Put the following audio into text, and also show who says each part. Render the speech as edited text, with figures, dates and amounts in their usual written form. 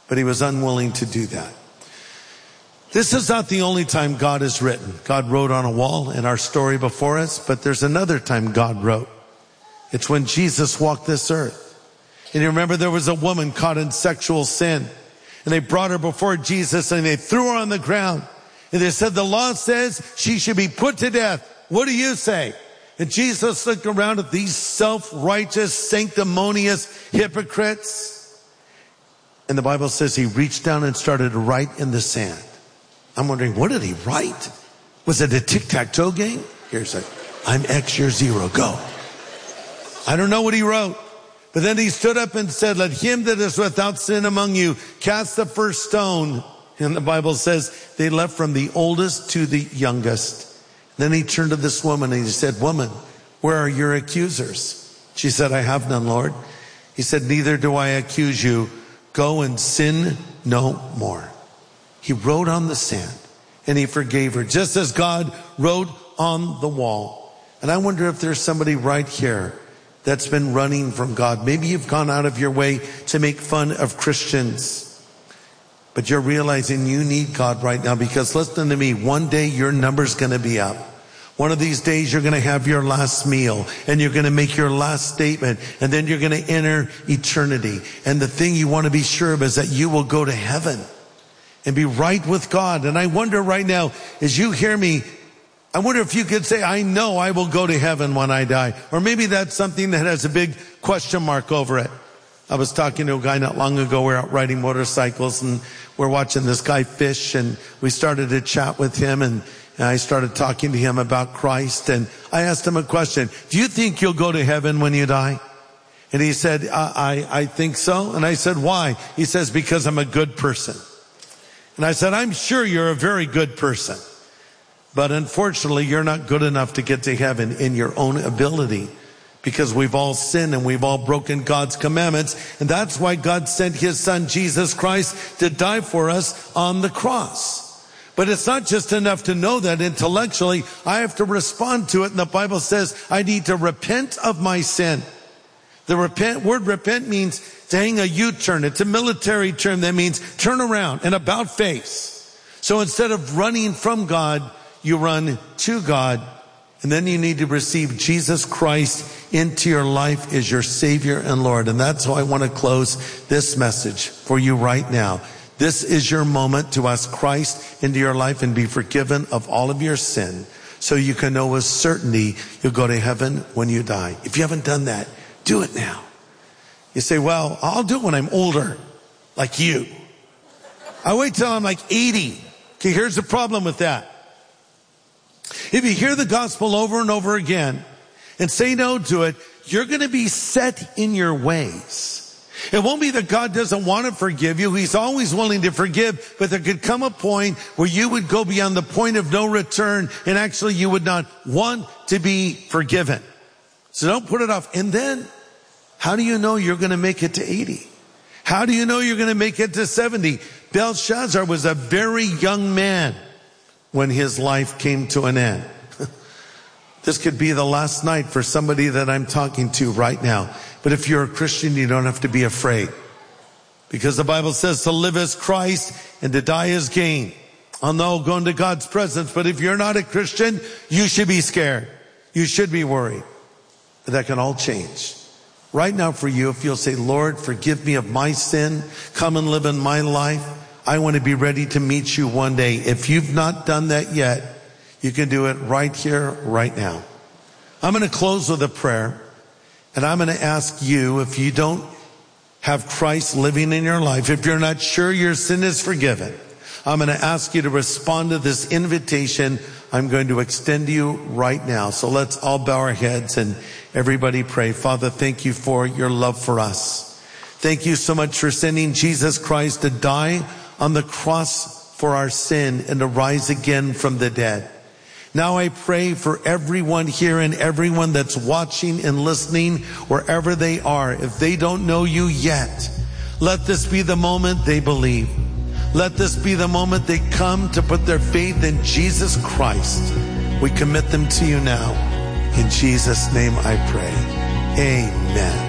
Speaker 1: but he was unwilling to do that. This is not the only time God has written. God wrote on a wall in our story before us, but there's another time God wrote. It's when Jesus walked this earth. And you remember there was a woman caught in sexual sin, and they brought her before Jesus and they threw her on the ground. And they said, the law says she should be put to death. What do you say? And Jesus looked around at these self-righteous, sanctimonious hypocrites. And the Bible says he reached down and started to write in the sand. I'm wondering, what did he write? Was it a tic-tac-toe game? Here's like, I'm X, you're 0, go. I don't know what he wrote. But then he stood up and said, let him that is without sin among you cast the first stone. And the Bible says they left from the oldest to the youngest. Then he turned to this woman and he said, woman, where are your accusers? She said, I have none, Lord. He said, neither do I accuse you. Go and sin no more. He wrote on the sand and he forgave her, just as God wrote on the wall. And I wonder if there's somebody right here that's been running from God. Maybe you've gone out of your way to make fun of Christians, but you're realizing you need God right now, because listen to me, one day your number's going to be up. One of these days you're going to have your last meal and you're going to make your last statement, and then you're going to enter eternity. And the thing you want to be sure of is that you will go to heaven and be right with God. And I wonder right now, as you hear me, I wonder if you could say, I know I will go to heaven when I die. Or maybe that's something that has a big question mark over it. I was talking to a guy not long ago. We're out riding motorcycles and we're watching this guy fish, and we started to chat with him, and I started talking to him about Christ, and I asked him a question. Do you think you'll go to heaven when you die? And he said, I think so. And I said, why? He says, because I'm a good person. And I said, I'm sure you're a very good person, but unfortunately you're not good enough to get to heaven in your own ability, because we've all sinned and we've all broken God's commandments. And that's why God sent his son, Jesus Christ, to die for us on the cross. But it's not just enough to know that intellectually. I have to respond to it. And the Bible says I need to repent of my sin. The word repent means to hang a U-turn. It's a military term that means turn around and about face. So instead of running from God, you run to God. And then you need to receive Jesus Christ into your life as your Savior and Lord. And that's how I want to close this message for you right now. This is your moment to ask Christ into your life and be forgiven of all of your sin, so you can know with certainty you'll go to heaven when you die. If you haven't done that, do it now. You say, well, I'll do it when I'm older, like you. I wait till I'm like 80. Okay, here's the problem with that. If you hear the gospel over and over again and say no to it, you're going to be set in your ways. It won't be that God doesn't want to forgive you. He's always willing to forgive, but there could come a point where you would go beyond the point of no return, and actually you would not want to be forgiven. So don't put it off. And then, how do you know you're going to make it to 80? How do you know you're going to make it to 70? Belshazzar was a very young man when his life came to an end. This could be the last night for somebody that I'm talking to right now. But if you're a Christian, you don't have to be afraid, because the Bible says to live as Christ and to die as gain. I'll know going to God's presence. But if you're not a Christian, you should be scared. You should be worried. But that can all change. Right now for you, if you'll say, Lord, forgive me of my sin. Come and live in my life. I want to be ready to meet you one day. If you've not done that yet, you can do it right here, right now. I'm going to close with a prayer. And I'm going to ask you, if you don't have Christ living in your life, if you're not sure your sin is forgiven, I'm going to ask you to respond to this invitation I'm going to extend to you right now. So let's all bow our heads and everybody pray. Father, thank you for your love for us. Thank you so much for sending Jesus Christ to die on the cross for our sin and to rise again from the dead. Now I pray for everyone here and everyone that's watching and listening wherever they are. If they don't know you yet, let this be the moment they believe. Let this be the moment they come to put their faith in Jesus Christ. We commit them to you now. In Jesus' name I pray. Amen.